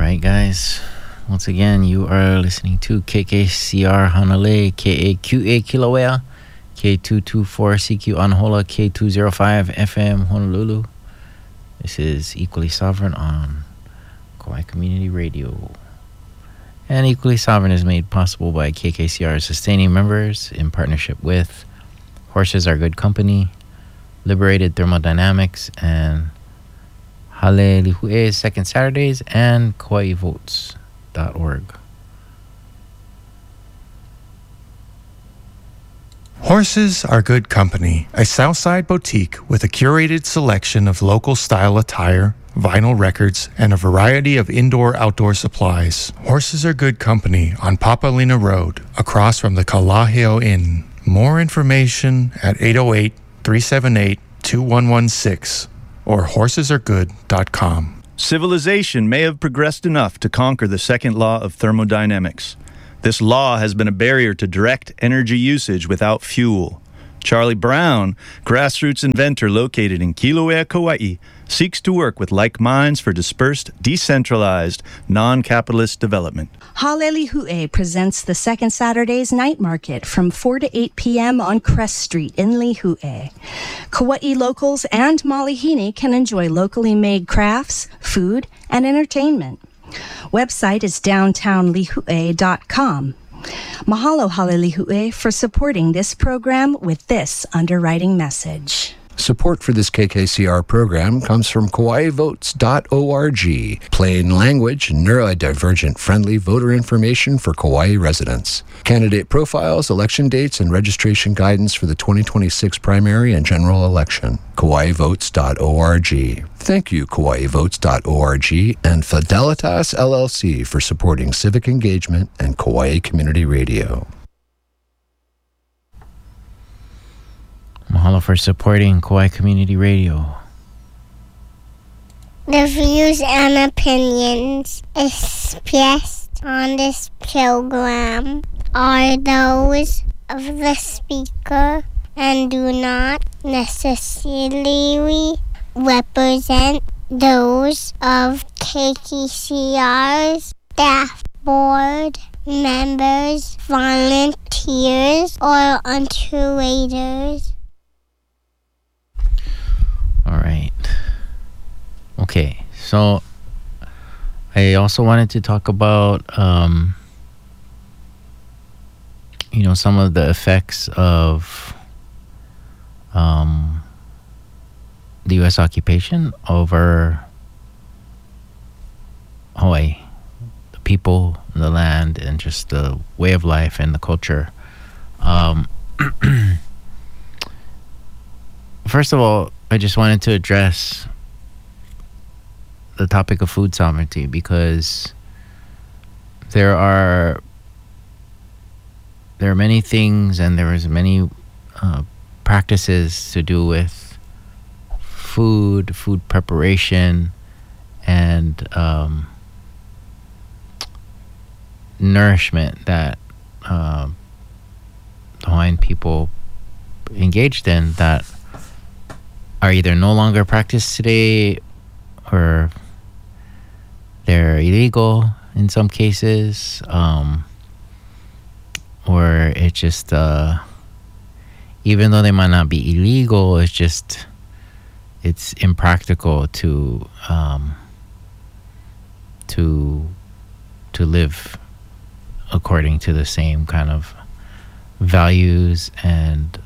right, guys. Once again, you are listening to KKCR Hanalei, KAQA Kilauea, K224CQ Anahola, K205 FM Honolulu. This is Equally Sovereign on Kauai Community Radio. And Equally Sovereign is made possible by KKCR sustaining members in partnership with Horses Are Good Company, Liberated Thermodynamics, and Hale Lihu'e Second Saturdays, and KauaiVotes.org. Horses Are Good Company, a Southside boutique with a curated selection of local style attire, vinyl records, and a variety of indoor-outdoor supplies. Horses Are Good Company on Papalina Road, across from the Kalaheo Inn. More information at 808-378-2116 or horsesaregood.com. Civilization may have progressed enough to conquer the second law of thermodynamics. This law has been a barrier to direct energy usage without fuel. Charlie Brown, grassroots inventor located in Kilauea, Kauai, seeks to work with like minds for dispersed, decentralized, non-capitalist development. Hale Lihu'e presents the Second Saturdays Night Market from 4 to 8 p.m. on Crest Street in Lihu'e. Kauai locals and Malihini can enjoy locally made crafts, food, and entertainment. Website is downtownlihu'e.com. Mahalo Hale Lihu'e for supporting this program with this underwriting message. Support for this KKCR program comes from KauaiVotes.org, plain language, neurodivergent friendly voter information for Kauai residents. Candidate profiles, election dates, and registration guidance for the 2026 primary and general election. KauaiVotes.org. Thank you, KauaiVotes.org and Fidelitas LLC for supporting civic engagement and Kauai Community Radio. Mahalo for supporting Kauai Community Radio. The views and opinions expressed on this program are those of the speaker and do not necessarily represent those of KKCR's staff, board members, volunteers, or underwriters. All right. Okay, so I also wanted to talk about, some of the effects of the U.S. occupation over Hawaii, the people, the land, and just the way of life and the culture. First of all, I just wanted to address the topic of food sovereignty because there are many things and there is many practices to do with food preparation, and nourishment that the Hawaiian people engaged in that are either no longer practiced today or they're illegal in some cases, or it's just even though they might not be illegal, it's impractical to live according to the same kind of values and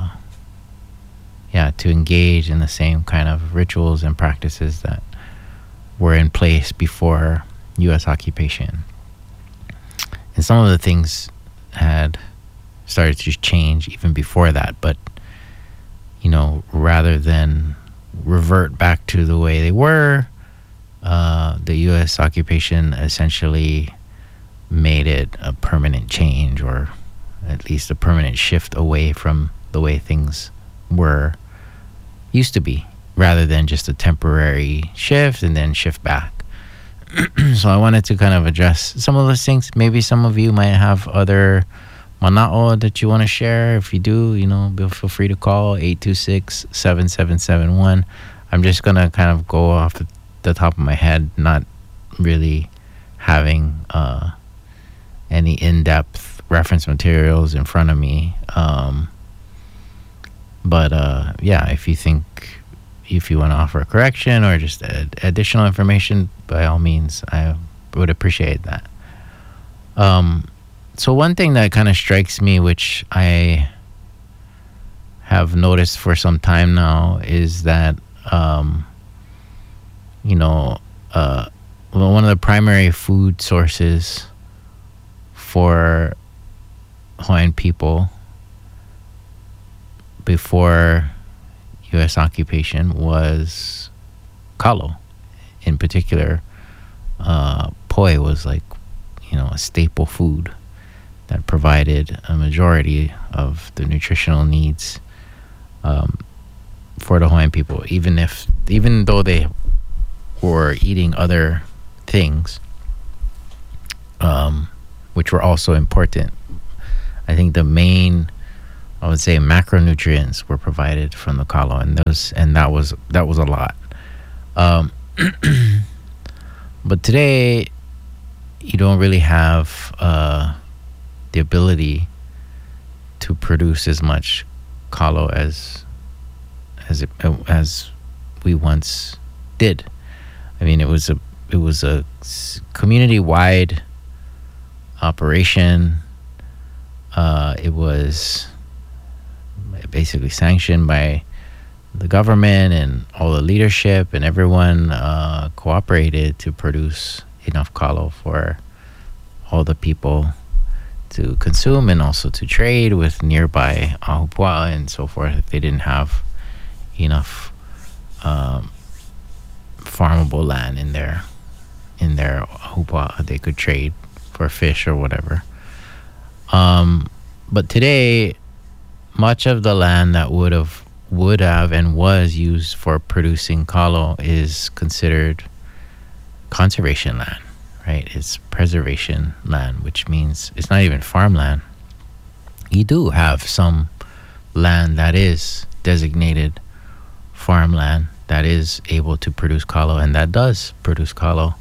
to engage in the same kind of rituals and practices that were in place before U.S. occupation. And some of the things had started to change even before that, but rather than revert back to the way they were, the U.S. occupation essentially made it a permanent change, or at least a permanent shift away from the way things used to be, rather than just a temporary shift and then shift back. So I wanted to kind of address some of those things. Maybe some of you might have other mana'o that you want to share. If you do, feel free to call 826-7771. I'm just going to kind of go off the top of my head, not really having any in-depth reference materials in front of me. But if you want to offer a correction or just additional information, by all means, I would appreciate that. So one thing that kind of strikes me, which I have noticed for some time now, is that one of the primary food sources for Hawaiian people before U.S. occupation was kalo. In particular, poi was like, a staple food that provided a majority of the nutritional needs for the Hawaiian people, even though they were eating other things, which were also important. I think the main, I would say, macronutrients were provided from the kalo, and that was a lot. But today, you don't really have the ability to produce as much kalo as we once did. I mean, it was a community-wide operation. It was basically sanctioned by the government, and all the leadership and everyone cooperated to produce enough kalo for all the people to consume and also to trade with nearby ahupua'a and so forth. If they didn't have enough farmable land in their ahupua'a, they could trade for fish or whatever. But today, much of the land that would have and was used for producing kalo is considered conservation land, right? It's preservation land, which means it's not even farmland. You do have some land that is designated farmland that is able to produce kalo, and that does produce kalo.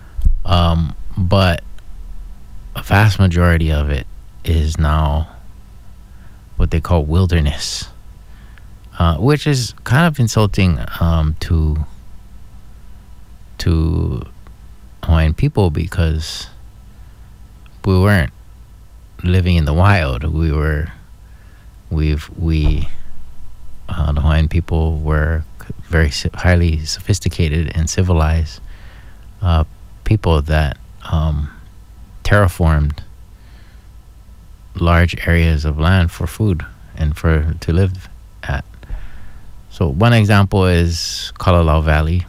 But a vast majority of it is now what they call wilderness, which is kind of insulting to Hawaiian people, because we weren't living in the wild. The Hawaiian people were very highly sophisticated and civilized people that terraformed large areas of land for food and to live at. So one example is Kalalau Valley.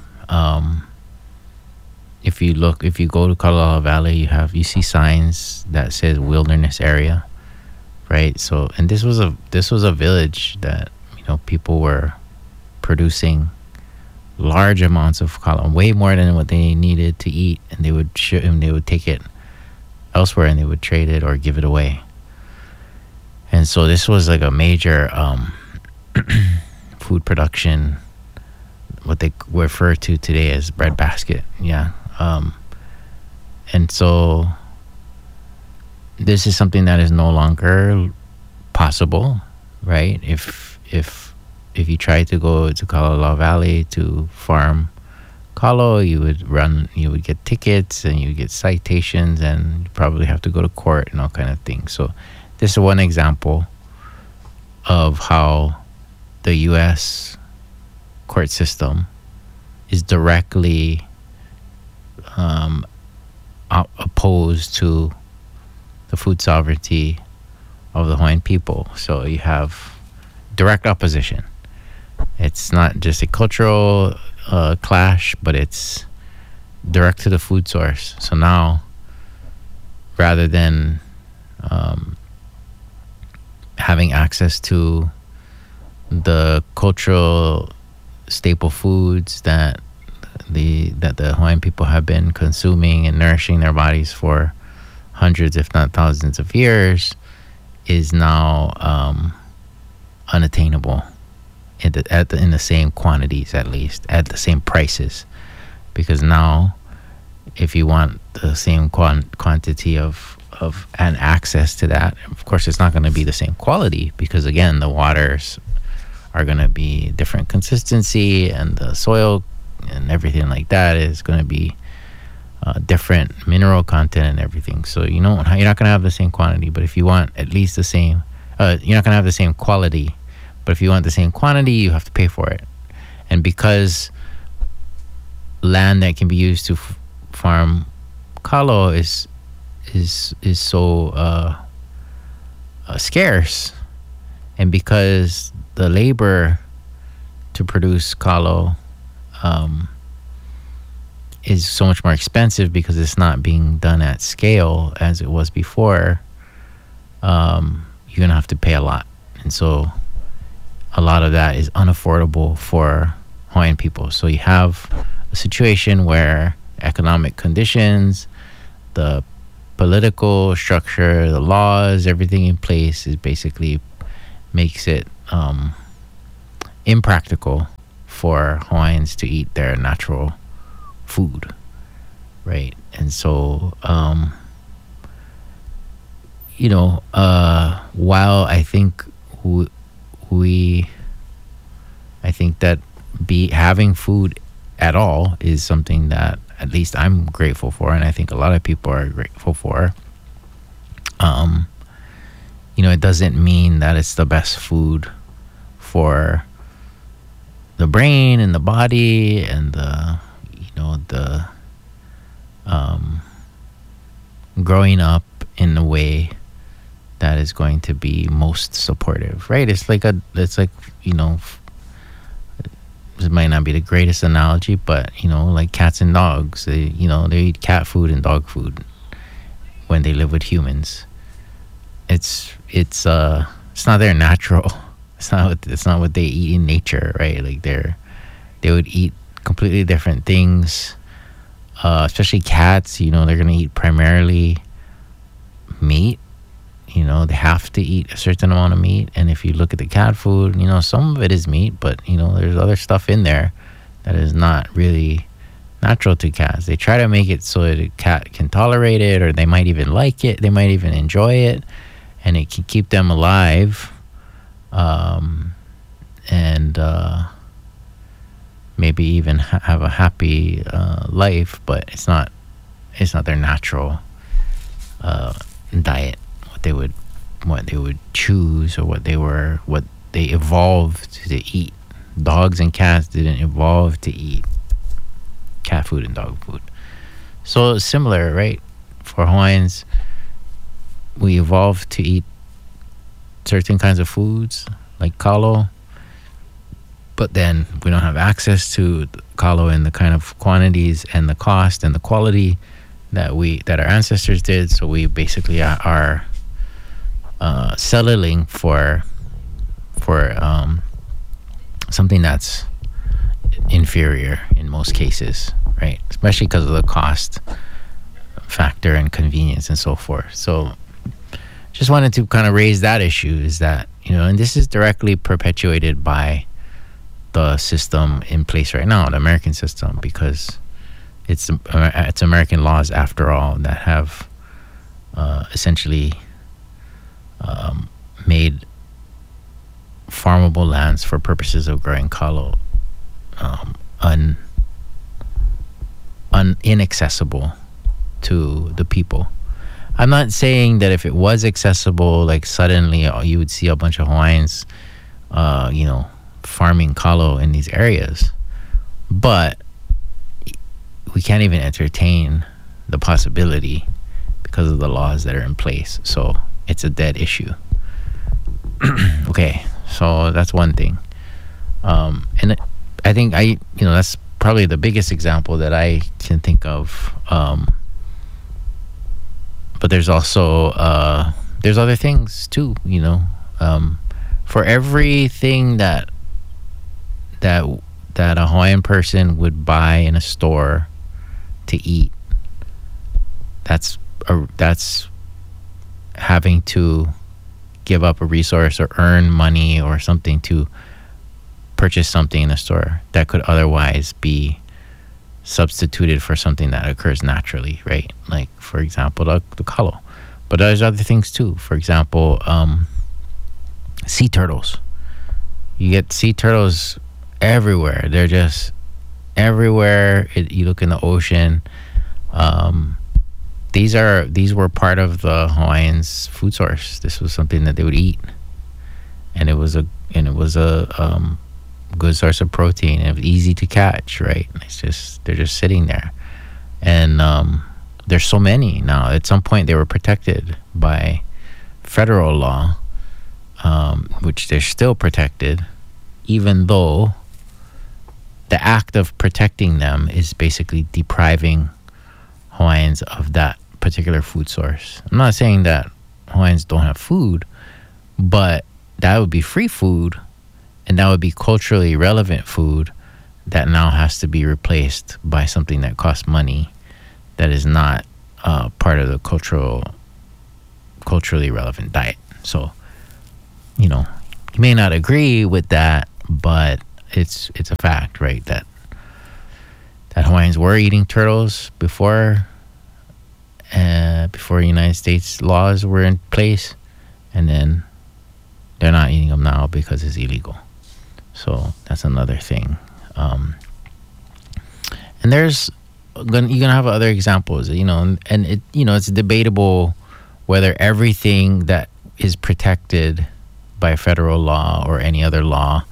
If you go to Kalalau Valley, you see signs that says wilderness area, right? So, and this was a village that people were producing large amounts of kalo, way more than what they needed to eat, and they would take it elsewhere and they would trade it or give it away. And so this was like a major food production, what they refer to today as breadbasket. Yeah. And so this is something that is no longer possible, right? If you try to go to Kalalau Valley to farm kalo, you would get tickets and you would get citations, and you probably have to go to court and all kind of things. So this is one example of how the U.S. court system is directly opposed to the food sovereignty of the Hawaiian people. So you have direct opposition. It's not just a cultural clash, but it's direct to the food source. So now, rather than having access to the cultural staple foods that the Hawaiian people have been consuming and nourishing their bodies for hundreds, if not thousands of years, is now unattainable in the same quantities, at least at the same prices. Because now, if you want the same quantity of and access to that. Of course, it's not going to be the same quality because, again, the waters are going to be different consistency, and the soil and everything like that is going to be different mineral content and everything. So you're not going to have the same quantity, but if you want at least the same, you're not going to have the same quality, but if you want the same quantity, you have to pay for it. And because land that can be used to farm kalo is so scarce, and because the labor to produce kalo is so much more expensive because it's not being done at scale as it was before, you're gonna have to pay a lot, and so a lot of that is unaffordable for Hawaiian people. So you have a situation where economic conditions, the political structure, the laws, everything in place is basically makes it impractical for Hawaiians to eat their natural food, right? And so while I think that having food at all is something that at least I'm grateful for, and I think a lot of people are grateful for. It doesn't mean that it's the best food for the brain and the body and the growing up in a way that is going to be most supportive, right? It's like this might not be the greatest analogy, but like cats and dogs, they eat cat food and dog food when they live with humans. It's not their natural. It's not what they eat in nature, right? Like they would eat completely different things. Especially cats, they're gonna eat primarily meat. They have to eat a certain amount of meat, and if you look at the cat food, some of it is meat, but there's other stuff in there that is not really natural to cats. They try to make it so that a cat can tolerate it, or they might even like it, they might even enjoy it, and it can keep them alive, and maybe even have a happy life, but it's not their natural diet. What they would choose, or what they evolved to eat. Dogs and cats didn't evolve to eat cat food and dog food. So it's similar, right? For Hawaiians, we evolved to eat certain kinds of foods like kalo, but then we don't have access to kalo in the kind of quantities and the cost and the quality that our ancestors did. So we basically are settling for something that's inferior in most cases, right? Especially because of the cost factor and convenience and so forth. So just wanted to kind of raise that issue, is that, and this is directly perpetuated by the system in place right now, the American system, because it's American laws, after all, that have essentially made farmable lands for purposes of growing kalo inaccessible to the people. I'm not saying that if it was accessible, like suddenly you would see a bunch of Hawaiians, farming kalo in these areas, but we can't even entertain the possibility because of the laws that are in place. So it's a dead issue. Okay, so that's one thing. And I think that's probably the biggest example that I can think of. But there's also there's other things too. For everything that a Hawaiian person would buy in a store to eat, that's having to give up a resource or earn money or something to purchase something in a store that could otherwise be substituted for something that occurs naturally, right? Like, for example, the kalo. But there's other things too. For example, sea turtles. You get sea turtles everywhere. They're just everywhere. You look in the ocean. These were part of the Hawaiians' food source. This was something that they would eat, and it was a good source of protein. It was easy to catch, right? They're just sitting there, and there's so many now. At some point, they were protected by federal law, which they're still protected, even though the act of protecting them is basically depriving Hawaiians of that particular food source. I'm not saying that Hawaiians don't have food, but that would be free food, and that would be culturally relevant food that now has to be replaced by something that costs money, that is not part of the culturally relevant diet. So, you may not agree with that, but it's a fact, right? That Hawaiians were eating turtles before United States laws were in place, and then they're not eating them now because it's illegal. So that's another thing. And you're gonna have other examples, and it's debatable whether everything that is protected by federal law or any other law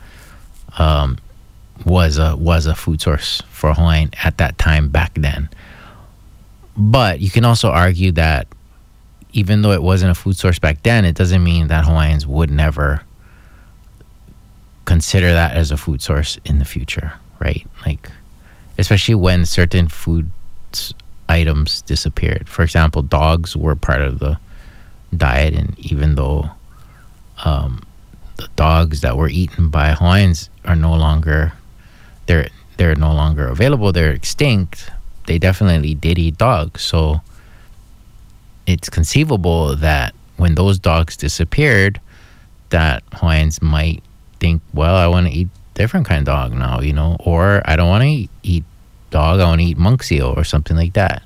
was a food source for Hawaiian at that time back then. But you can also argue that even though it wasn't a food source back then, it doesn't mean that Hawaiians would never consider that as a food source in the future, right? Like, especially when certain food items disappeared. For example, dogs were part of the diet, and even though the dogs that were eaten by Hawaiians are no longer, they're no longer available, they're extinct, they definitely did eat dogs. So it's conceivable that when those dogs disappeared, that Hawaiians might think, well, I want to eat different kind of dog now, or I don't want to eat dog, I want to eat monk seal or something like that.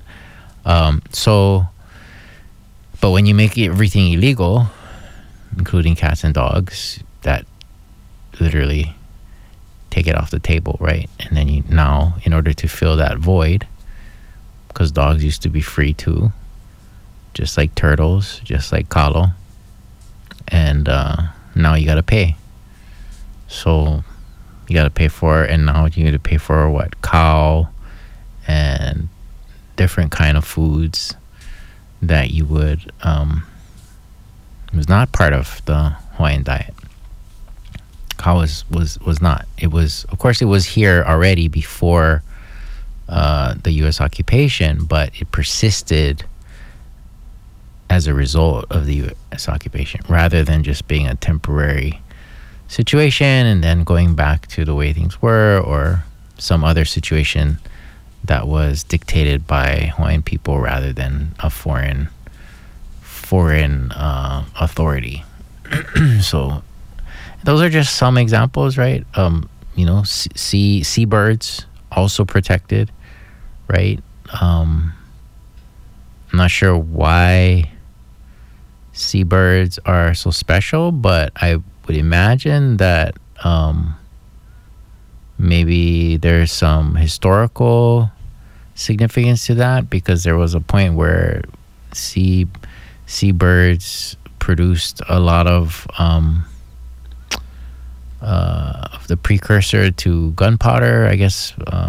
But when you make everything illegal, including cats and dogs, that literally take it off the table, right? And then now, in order to fill that void, because dogs used to be free too, just like turtles, just like kalo, and now you got to pay. So you got to pay for it, and now you got to pay for what? Cow and different kind of foods that you would was not part of the Hawaiian diet. Cow was not. It was, of course, it was here already before the U.S. occupation, but it persisted as a result of the U.S. occupation, rather than just being a temporary situation and then going back to the way things were, or some other situation that was dictated by Hawaiian people rather than a foreign authority. So those are just some examples, right? Seabirds also protected, right? I'm not sure why seabirds are so special, but I would imagine that maybe there's some historical significance to that, because there was a point where seabirds produced a lot of the precursor to gunpowder, I guess,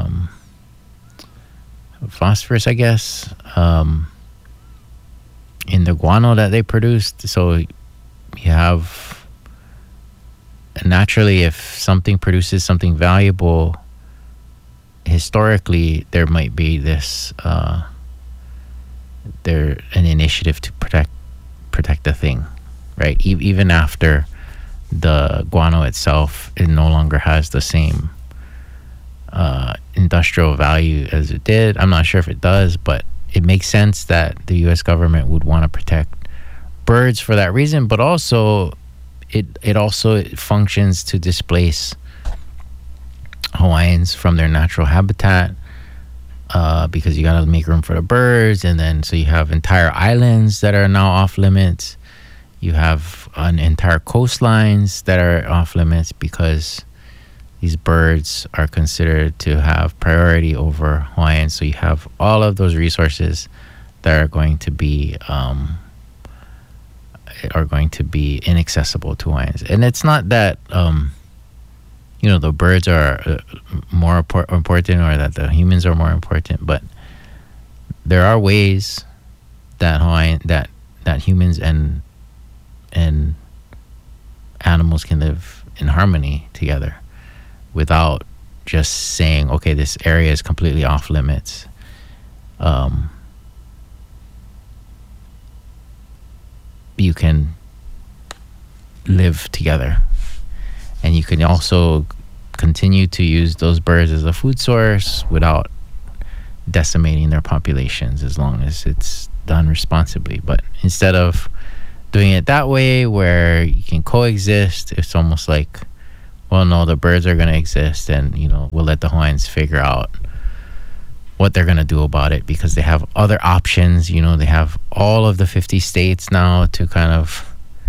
phosphorus, I guess, in the guano that they produced. So you have, naturally, if something produces something valuable, historically, there might be this an initiative to protect the thing, right? Even after the guano itself, it no longer has the same industrial value as it did. I'm not sure if it does, but it makes sense that the U.S. government would want to protect birds for that reason. But also, it also functions to displace Hawaiians from their natural habitat, because you got to make room for the birds. And then so you have entire islands that are now off limits. You have entire coastlines that are off limits because these birds are considered to have priority over Hawaiians. So you have all of those resources that are going to be inaccessible to Hawaiians. And it's not that the birds are more important or that the humans are more important, but there are ways that that humans and animals can live in harmony together without just saying, okay, this area is completely off limits. You can live together, and you can also continue to use those birds as a food source without decimating their populations, as long as it's done responsibly. But instead of doing it that way where you can coexist, it's almost like, well, no, the birds are going to exist, and we'll let the Hawaiians figure out what they're going to do about it, because they have other options. They have all of the 50 states now to kind of